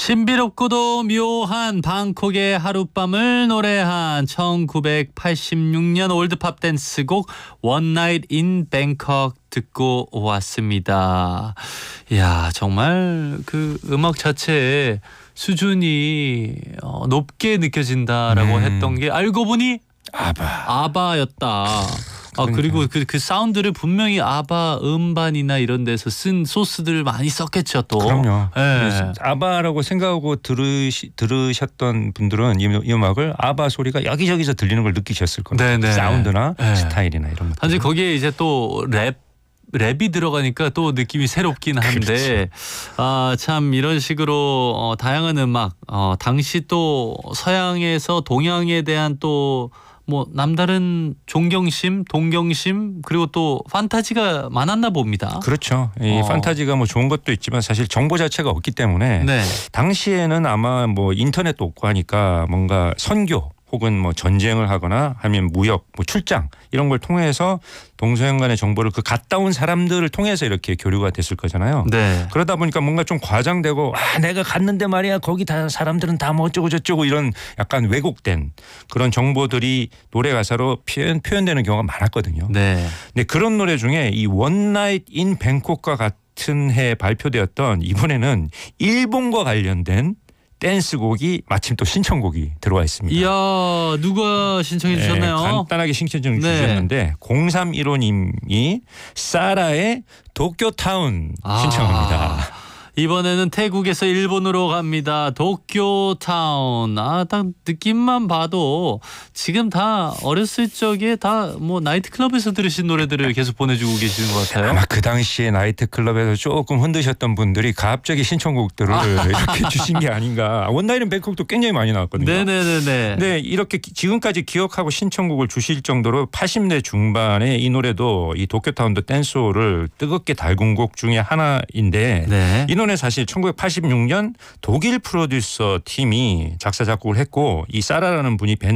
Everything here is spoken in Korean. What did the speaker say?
신비롭고도 묘한 방콕의 하룻밤을 노래한 1986년 올드팝 댄스곡 One Night in Bangkok 듣고 왔습니다. 이야, 정말 그 음악 자체의 수준이 높게 느껴진다라고 했던 게 알고 보니 아바였다. 그리고 그 사운드를 분명히 아바 음반이나 이런 데서 쓴 소스들을 많이 썼겠죠 또. 그럼요. 네. 아바라고 생각하고 들으셨던 분들은 이 음악을 아바 소리가 여기저기서 들리는 걸 느끼셨을 거예요. 네네. 사운드나 네. 스타일이나 이런 것들. 단지 거기에 이제 또 랩이 들어가니까 또 느낌이 새롭긴 한데 참 이런 식으로 다양한 음악 당시 또 서양에서 동양에 대한 또 뭐 남다른 존경심, 동경심 그리고 또 판타지가 많았나 봅니다. 그렇죠. 이 판타지가 뭐 좋은 것도 있지만 사실 정보 자체가 없기 때문에 네. 당시에는 아마 뭐 인터넷도 없고 하니까 뭔가 선교 혹은 뭐 전쟁을 하거나 아니면 무역, 뭐 출장 이런 걸 통해서 동서양 간의 정보를 그 갔다 온 사람들을 통해서 이렇게 교류가 됐을 거잖아요. 네. 그러다 보니까 뭔가 좀 과장되고 내가 갔는데 말이야 거기 다 사람들은 다 뭐 어쩌고 저쩌고 이런 약간 왜곡된 그런 정보들이 노래 가사로 표현되는 경우가 많았거든요. 네. 근데 그런 노래 중에 이 One Night in Bangkok과 같은 해에 발표되었던 이번에는 일본과 관련된 댄스곡이 마침 또 신청곡이 들어와 있습니다. 이야, 누가 신청해 주셨나요? 간단하게 신청 주셨는데 0315님이 사라의 도쿄타운 신청합니다. 이번에는 태국에서 일본으로 갑니다. 도쿄타운. 딱 느낌만 봐도 지금 다 어렸을 적에 다 뭐 나이트클럽에서 들으신 노래들을 계속 보내주고 계시는 것 같아요. 아마 그 당시에 나이트클럽에서 조금 흔드셨던 분들이 갑자기 신청곡들을 이렇게 주신 게 아닌가. 원나잇은 뱅콕도 굉장히 많이 나왔거든요. 네네네네. 네, 이렇게 지금까지 기억하고 신청곡을 주실 정도로 80대 중반에 이 노래도 이 도쿄타운도 댄스홀을 뜨겁게 달군 곡 중에 하나인데 네. 이 노래 사실 1986년 독일 프로듀서 팀이 작사 작곡을 했고 이 사라라는 분이 밴드